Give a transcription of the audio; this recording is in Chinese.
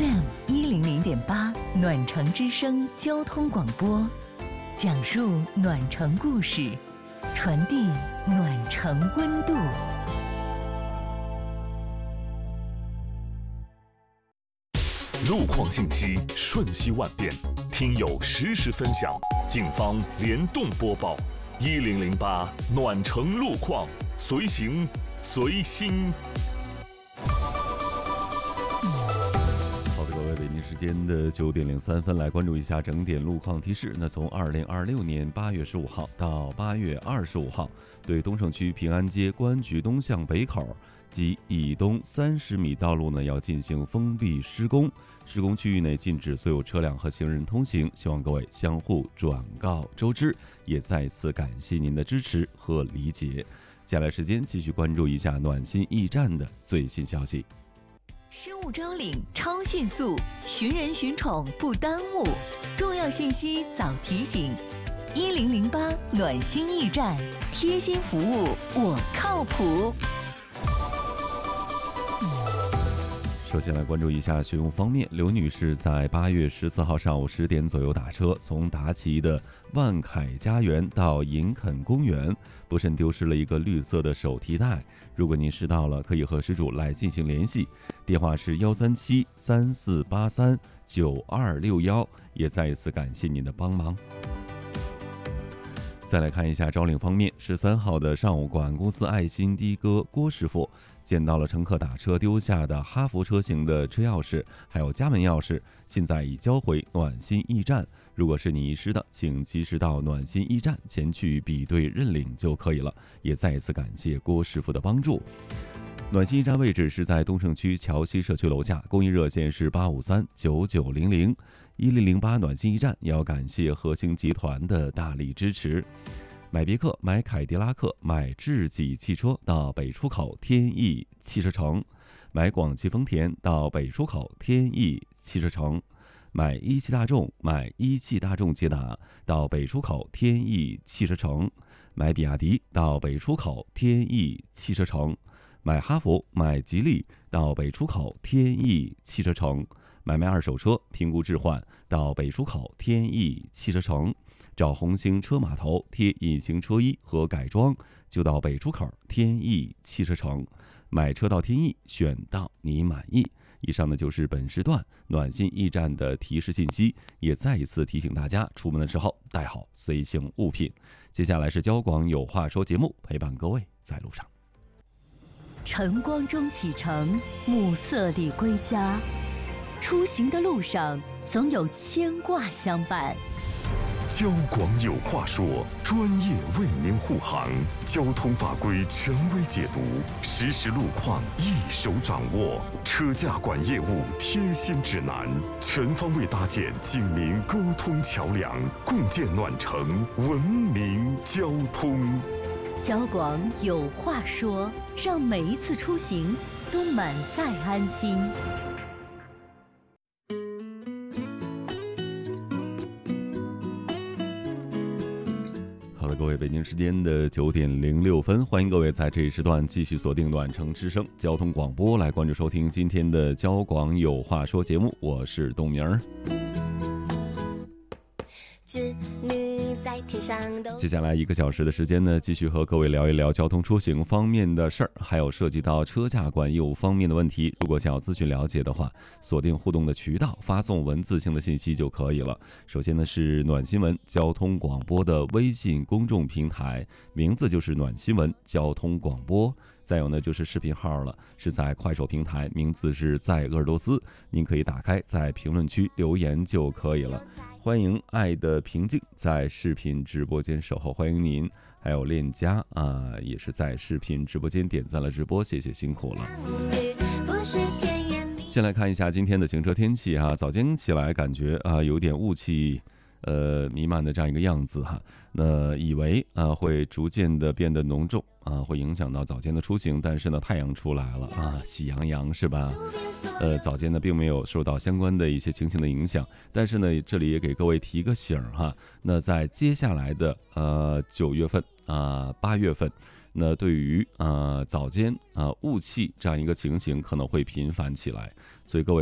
FM100.8暖城之声交通广播，讲述暖城故事，传递暖城温度。 路况信息瞬息万变，听友实时分享，警方联动播报。1008暖城路况，随行随心。 好的，各位，北京时间的9点03分，来关注一下整点路况提示。那从2026年8月15号到8月25号，对东胜区平安街公安局东向北口及以东30米道路呢，要进行封闭施工。施工区域内禁止所有车辆和行人通行，希望各位相互转告周知，也再次感谢您的支持和理解。接下来时间继续关注一下暖心驿站的最新消息。 失物招领超迅速，寻人寻宠不耽误，重要信息早提醒。1008暖心驿站，贴心服务我靠谱。 首先来关注一下学用方面，刘女士在8月14号上午10点左右打车，从达奇的万凯家园到银肯公园，不慎丢失了一个绿色的手提袋。如果您拾到了，可以和失主来进行联系，电话是137-3483-9261，也再一次感谢您的帮忙。再来看一下招领方面，13号的上午，广安公司爱心的哥郭师傅见到了乘客打车丢下的哈弗车型的车钥匙，还有家门钥匙，现在已交回暖心驿站。如果是你遗失的，请及时到暖心驿站前去比对认领就可以了。也再一次感谢郭师傅的帮助。暖心驿站位置是在东胜区桥西社区楼下，公益热线是853-9900。1008暖心驿站也要感谢和兴集团的大力支持。买别克、买凯迪拉克、买智己汽车到北出口天翼汽车城，买广汽丰田到北出口天翼汽车城，买一汽大众、买一汽大众捷达到北出口天翼汽车城，买比亚迪到北出口天翼汽车城，买哈弗、买吉利到北出口天翼汽车城，买卖二手车评估置换到北出口天翼汽车城，找红星车码头贴隐形车衣和改装就到北出口天翼汽车城，买车到天翼，选到你满意。以上呢就是本时段暖心驿站的提示信息，也再一次提醒大家出门的时候带好随行物品。接下来是交广有话说节目，陪伴各位在路上。 晨光中启程，暮色里归家，出行的路上总有牵挂相伴。 交广有话说，专业为您护航，交通法规权威解读，实时路况一手掌握，车驾管业务贴心指南，全方位搭建警民沟通桥梁，共建暖城文明交通。 交广有话说，让每一次出行都满载安心。 好了，各位，北京时间的9点06分，欢迎各位在这一时段继续锁定暖城之声交通广播，来关注收听今天的交广有话说节目，我是董明儿。接下来1个小时的时间呢，继续和各位聊一聊交通出行方面的事儿，还有涉及到车驾管业务方面的问题。如果想要咨询了解的话，锁定互动的渠道，发送文字性的信息就可以了。首先呢是暖新闻交通广播的微信公众平台，名字就是暖新闻交通广播。再有呢就是视频号了，是在快手平台，名字是在鄂尔多斯，您可以打开在评论区留言就可以了。欢迎爱的平静在视频直播间守候，欢迎您。还有链家也是在视频直播间点赞了直播，谢谢辛苦了。先来看一下今天的行车天气早间起来感觉有点雾气弥漫的这样一个样子那以为会逐渐的变得浓重会影响到早间的出行，但是呢太阳出来了喜洋洋是吧？早间呢并没有受到相关的一些情形的影响，但是呢这里也给各位提个醒那在接下来的9月份8月份，那对于早间雾气这样一个情形可能会频繁起来，所以各位